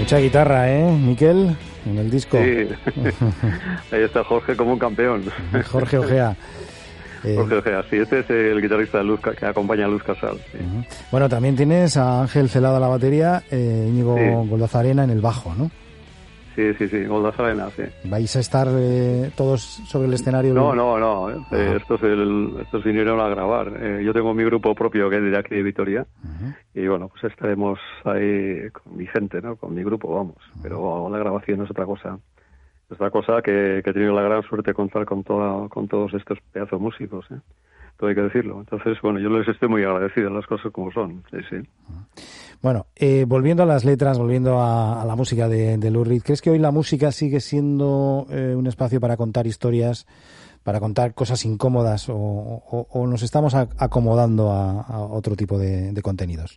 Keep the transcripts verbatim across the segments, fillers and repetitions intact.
Mucha guitarra, ¿eh, Miquel? En el disco. Sí, ahí está Jorge como un campeón. Jorge Ojea. Eh, Jorge Ojea, sí, este es el guitarrista de Luz, que acompaña a Luz Casal. Sí. Uh-huh. Bueno, también tienes a Ángel Celada a la batería, eh, Íñigo sí. Goldazarena en el bajo, ¿no? Sí, sí, sí, Goldazarena, sí. ¿Vais a estar eh, todos sobre el escenario? No, no, no, eh, uh-huh. estos, el, estos vinieron a grabar. Eh, yo tengo mi grupo propio que es de aquí de Vitoria, uh-huh. y bueno, pues estaremos ahí con mi gente, ¿no? Con mi grupo, vamos. Uh-huh. Pero la grabación es otra cosa. Es otra cosa que, que he tenido la gran suerte de contar con, toda, con todos estos pedazos músicos, ¿eh? Todo hay que decirlo. Entonces, bueno, yo les estoy muy agradecido, las cosas como son, sí, sí. Bueno, eh, volviendo a las letras, volviendo a, a la música de, de Lou Reed, ¿crees que hoy la música sigue siendo eh, un espacio para contar historias, para contar cosas incómodas, o, o, o nos estamos a, acomodando a, a otro tipo de, de contenidos?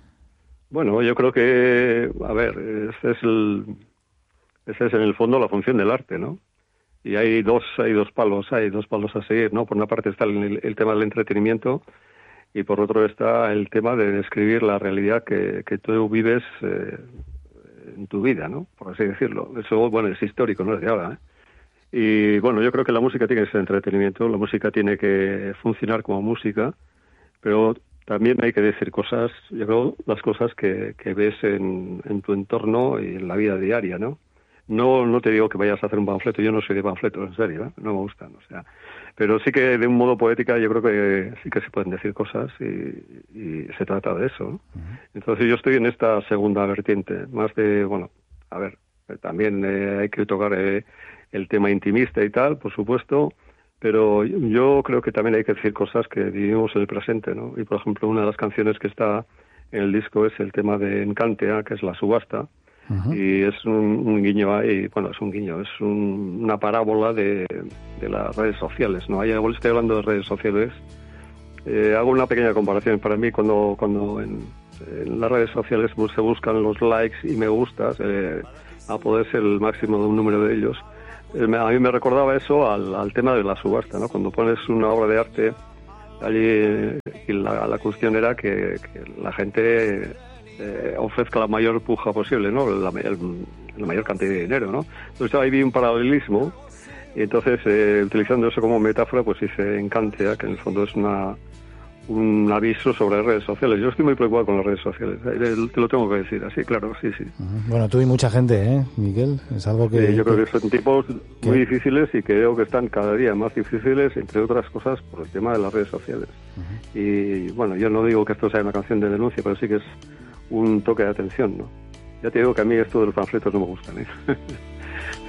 Bueno, yo creo que, a ver, ese es el, ese es en el fondo la función del arte, ¿no? Y hay dos, hay dos palos, hay dos palos a seguir, ¿no? Por una parte está el, el tema del entretenimiento y por otro está el tema de describir la realidad que, que tú vives eh, en tu vida, ¿no? Por así decirlo. Eso, bueno, es histórico, no es de ahora, ¿eh? Y bueno, yo creo que la música tiene que ser entretenimiento, la música tiene que funcionar como música, pero también hay que decir cosas, yo creo, las cosas que, que ves en, en tu entorno y en la vida diaria, ¿no? No, no te digo que vayas a hacer un panfleto, yo no soy de panfletos, en serio, ¿eh? No me gustan, o sea, pero sí que de un modo poética yo creo que sí que se pueden decir cosas y, y se trata de eso, ¿no? Uh-huh. Entonces yo estoy en esta segunda vertiente, más de, bueno, a ver, también eh, hay que tocar eh, el tema intimista y tal, por supuesto, pero yo creo que también hay que decir cosas que vivimos en el presente, ¿no? Y por ejemplo, una de las canciones que está en el disco es el tema de Encantea, que es la subasta. Uh-huh. Y es un, un guiño ahí, bueno, es un guiño, es un, una parábola de, de las redes sociales, ¿no? Ahí estoy hablando de redes sociales. Eh, hago una pequeña comparación. Para mí, cuando cuando en, en las redes sociales se buscan los likes y me gustas, eh, a poder ser el máximo de un número de ellos, eh, me, a mí me recordaba eso al, al tema de la subasta, ¿no? Cuando pones una obra de arte, allí y la, la cuestión era que, que la gente Eh, ofrezca la mayor puja posible, ¿no? La, el, la mayor cantidad de dinero, ¿no? Entonces ahí vi un paralelismo y entonces eh, utilizando eso como metáfora pues hice Encantea, que en el fondo es una un aviso sobre redes sociales. Yo estoy muy preocupado con las redes sociales, te lo tengo que decir así, claro, sí, sí. Bueno, tú y mucha gente, ¿eh, Miguel? Es algo que... Sí, yo que, creo que son tipos ¿qué? muy difíciles y que creo que están cada día más difíciles, entre otras cosas, por el tema de las redes sociales. Uh-huh. Y bueno, yo no digo que esto sea una canción de denuncia, pero sí que es un toque de atención, ¿no? Ya te digo que a mí esto de los panfletos no me gustan, ¿eh?